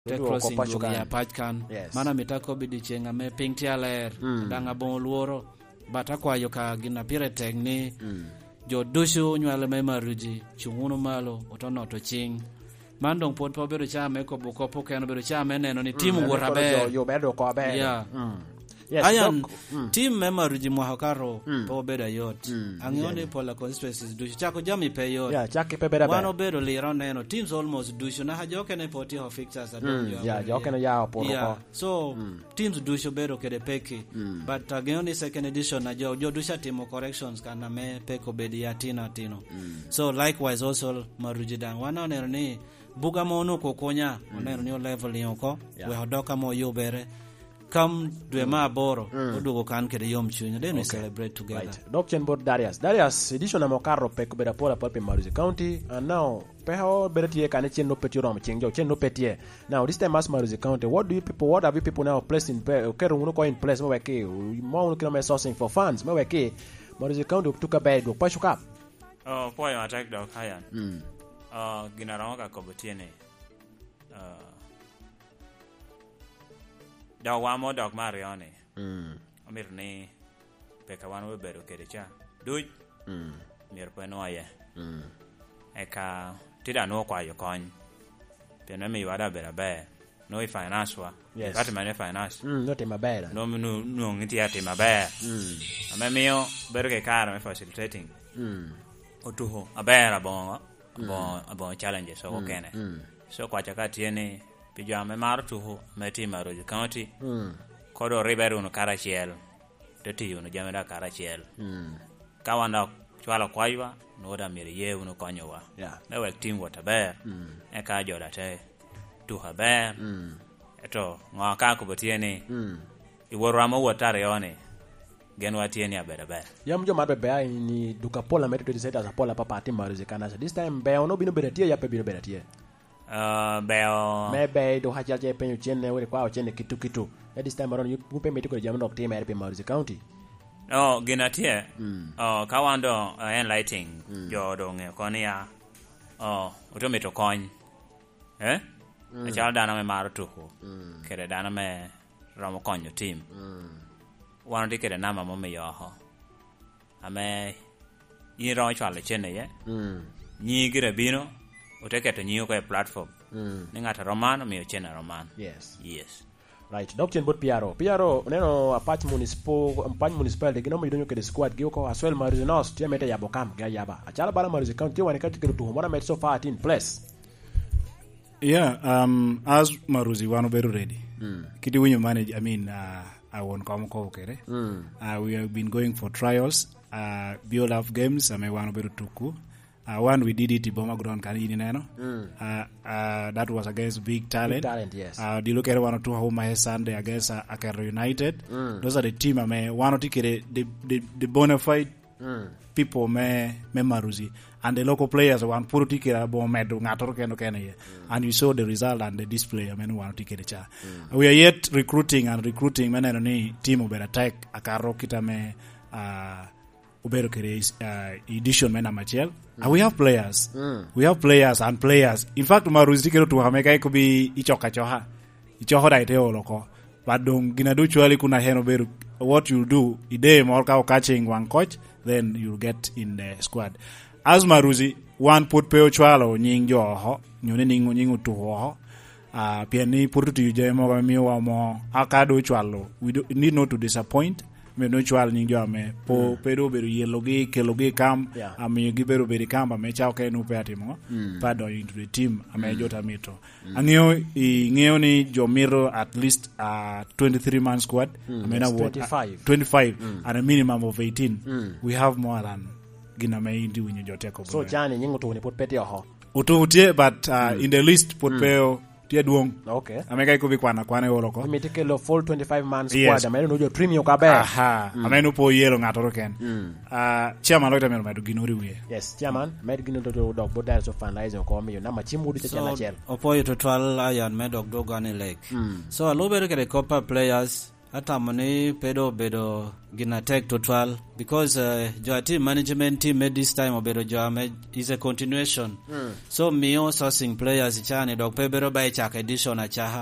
te crossing go ya pachkan mana mitako bidi chenga me ping tialer danga bon luoro bata kwayo ka gina pire tegni jo dushu nywale me maruji chunguno malo otono to ching mandong pod po bedo chame ko boko po keno bedo chame neno ni timu worabe yo bedo ko be yes, ayan team member ji mohakaro po beda yot angione pola constituencies dushu chako jami pe yot chaki pe beda wano bedo liro neno teams almost dushu na hajoke ne poti ho fixtures adonjo joke ne yao po so teams dushu bedo kede peki but angione second edition na jo dusha timo corrections kana me peko bedi ya tino so likewise also marujidang wano neno ni buga mono kokonya oneno ni level yoko we hodoka mo yobere come dwe ma boro odugo kan kede yom chunya then we celebrate together Dr. Board Darius edition amo carro peko beda pola palpe Maruzi County and now peho beretie kan chen no petio rom chenjo chen no petie now this time as Maruzi County what have you people now placed in kero uno ko in place mo weke mo uno kilo me sourcing for funds mo weke Maruzi County tuka bed do pashuka po yo attack dog hayan ginaranga kobotiene da wamo dog marione amir ni peka wan we bedo kede cha duj mir penoye eka tida no kwa yo kon pena mi wada bera be no finance wa ati mane finance no te mabera no ngiti ati mabera amemio bedo ke kara me facilitating otuho abera bon challenges so okene so kwa chakati ene pijame mar tuho meti Maruzi County kodo riberu no karachiel teti uno jameda karachiel kawanda chwala kwaiwa no da miri ye uno konyowa mewe team wataber e ka joda te tu haber eto ngaka ko botiene iworama wotare yone genwa tieni abeda ber yam jo mabe be ni duka pola meti to diseta za pola papa team Maruzi Canada this time be ono bino beretie ya pe bino beretie beo maybe do haja je penyo chenne wori kwa chenne kitu this time around you pe meti ko jamno ok team RP Maruzi County ginatie kawando enlighting jo donge konia otometo kony achal dana me mar tuko kede dana me romo konyo team wano dikede nama mo me yoho ame yiro chwale chenne ye nyigire bino uteketo nyiyo ko e platform ngata romano miyo chena romano yes right Dr. Board Piaro neno apart municipal de ginomo yidonyo kede squad gi ko aswel Maruzi North tie meta yabo kam ga yaba achala bala Maruzi County wani kati kede to mona met so far in place as Maruzi wano beru ready kidi winyo manage I won't come kere we have been going for trials build up games ame wano beru tuku one we did it Boma ground kan yini neno that was against big talent yes di look at one or two home Sunday against Akero United those are the team one or tikere the bona fide people me Maruzi and the local players one puro tikere bo medo ngator keno kene and you saw the result and the display one tikere cha we are yet recruiting meneno ni team over attack Akaro kitame ubero kere edition mena machel and we have players in fact Maruzi kero tu hameka ko bi ichoho daite oloko badong ginadu chwali kuna heno beru what you do ide more ka catching one coach then you'll get in the squad as Maruzi one put peo chwalo nyingo ho nyone nyingo tu ho piani purutu je mo mi wa mo akado chwalo we need not to disappoint me no chwal nyingo ame po pero beru yelogi kelogi kam ame giberu beri kamba me chao ke no peatimo pado into the team ame jota mito ngeo ni jomiro at least 23 man squad amena 25 and a minimum of 18 we have more than gina me indi winyo joteko so jani nyingo to ni pot pete ho ututie but in the list pot peo tie duong okay ameka iko bikwana yoroko mitike lo full 25 man squad ameno no jo premium ka be ameno po yelo ngato ken chairman loita mero madu ginori wie yes chairman med gino to dog boda so finalize ko mi na machimu di chela opo yo total ayan med dog dogane lake so a lobe kere copper players atamoni bedo gina tech total because jo team management team made this time obedo jo is a continuation. So mio sourcing players chani dok pe bero by chak edition achaha